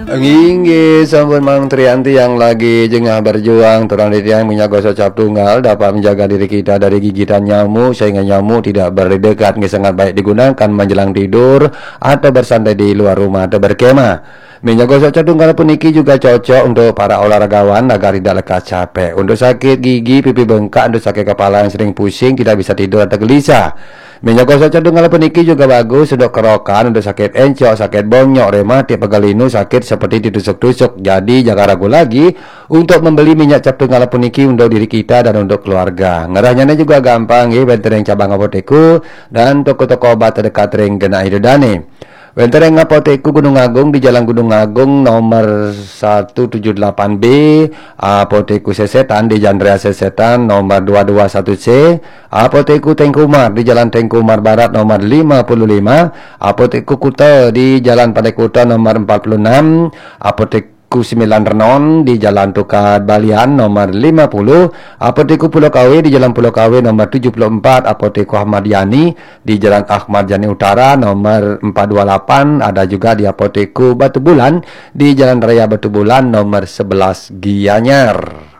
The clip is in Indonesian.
Nginggi sampun Mang Trianti yang lagi jengah berjuang turang yang minyak gosok cap tunggal dapat menjaga diri kita dari gigitan nyamuk sehingga nyamuk tidak berdekat. Ini sangat baik digunakan menjelang tidur atau bersantai di luar rumah atau berkemah. Minyak gosok cap tunggal puniki juga cocok untuk para olahragawan agar tidak lekas capek. Untuk sakit gigi, pipi bengkak, untuk sakit kepala yang sering pusing, tidak bisa tidur atau gelisah. Minyak gosok cap tunggal puniki juga bagus untuk kerokan, untuk sakit encok, sakit bonyok, rematik, pegal linu, sakit seperti ditusuk-tusuk. Jadi jangan ragu lagi untuk membeli minyak cap tunggal puniki untuk diri kita dan untuk keluarga. Ngerahnya juga gampang ya, bentereng cabang apoteku dan toko-toko obat terdekat ring kena hidudane. Wentereng Apoteku Gunung Agung di Jalan Gunung Agung nomor 178B, Apoteku Sesetan di Jalan Raya Sesetan nomor 221C, Apoteku Tengkumar di Jalan Tengkumar Barat nomor 55, Apoteku Kuta di Jalan Padekuta nomor 46, Apoteku 9 Renon di Jalan Tukar Balian nomor 50, Apoteku Pulau KW di Jalan Pulau KW nomor 74, Apoteku Ahmad Yani di Jalan Ahmad Yani Utara nomor 428, ada juga di Apoteku Batu Bulan di Jalan Raya Batu Bulan nomor 11 Gianyar.